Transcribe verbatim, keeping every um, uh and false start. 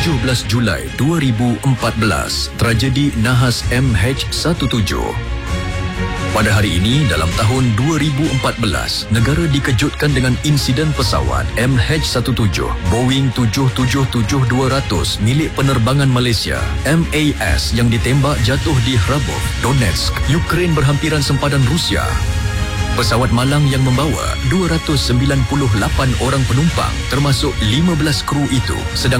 tujuh belas Julai dua ribu empat belas, tragedi nahas M H tujuh belas. Pada hari ini, dalam tahun dua ribu empat belas, negara dikejutkan dengan insiden pesawat M H tujuh belas Boeing tujuh tujuh tujuh dua ratus milik penerbangan Malaysia M A S yang ditembak jatuh di Kharkov, Donetsk, Ukraine berhampiran sempadan Rusia. Pesawat malang yang membawa dua ratus sembilan puluh lapan orang penumpang termasuk lima belas kru itu sedang